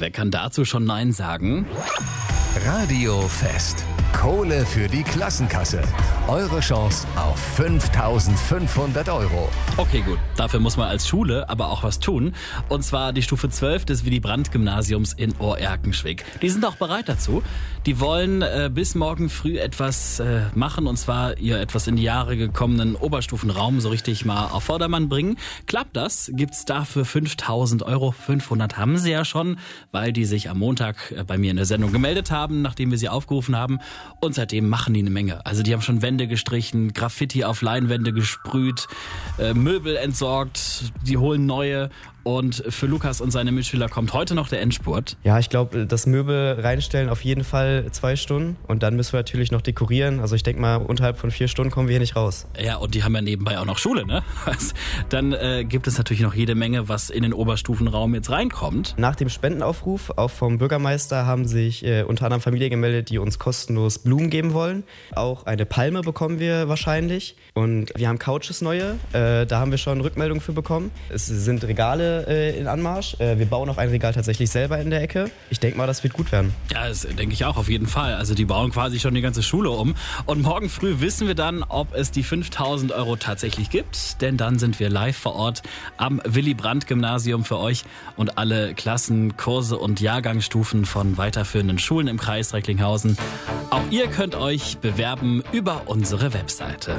Wer kann dazu schon Nein sagen? Radio Fest. Kohle für die Klassenkasse. Eure Chance auf 5.500 €. Okay, gut. Dafür muss man als Schule aber auch was tun. Und zwar die Stufe 12 des Willy-Brandt-Gymnasiums in Ohr-Erkenschwick. Die sind auch bereit dazu. Die wollen bis morgen früh etwas machen. Und zwar ihr etwas in die Jahre gekommenen Oberstufenraum so richtig mal auf Vordermann bringen. Klappt das, gibt's dafür 5.000 €. 500 haben sie ja schon, weil die sich am Montag bei mir in der Sendung gemeldet haben, nachdem wir sie aufgerufen haben. Und seitdem machen die eine Menge. Also die haben schon Wände gestrichen, Graffiti auf Leinwände gesprüht, Möbel entsorgt, die holen neue. Und für Lukas und seine Mitschüler kommt heute noch der Endspurt. Ja, ich glaube, das Möbel reinstellen auf jeden Fall 2 Stunden. Und dann müssen wir natürlich noch dekorieren. Also ich denke mal, unterhalb von 4 Stunden kommen wir hier nicht raus. Ja, und die haben ja nebenbei auch noch Schule, ne? Dann gibt es natürlich noch jede Menge, was in den Oberstufenraum jetzt reinkommt. Nach dem Spendenaufruf, auch vom Bürgermeister, haben sich unter anderem Familien gemeldet, die uns kostenlos Blumen geben wollen. Auch eine Palme bekommen wir wahrscheinlich. Und wir haben Couches neue. Da haben wir schon Rückmeldungen für bekommen. Es sind Regale in Anmarsch. Wir bauen auch ein Regal tatsächlich selber in der Ecke. Ich denke mal, das wird gut werden. Ja, das denke ich auch auf jeden Fall. Also die bauen quasi schon die ganze Schule um. Und morgen früh wissen wir dann, ob es die 5.000 € tatsächlich gibt. Denn dann sind wir live vor Ort am Willy-Brandt-Gymnasium für euch und alle Klassen, Kurse und Jahrgangsstufen von weiterführenden Schulen im Kreis Recklinghausen. Auch ihr könnt euch bewerben über unsere Webseite.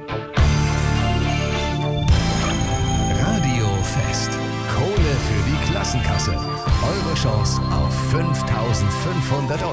Radio Fest. Kohle für die Klassenkasse. Eure Chance auf 5.500 €.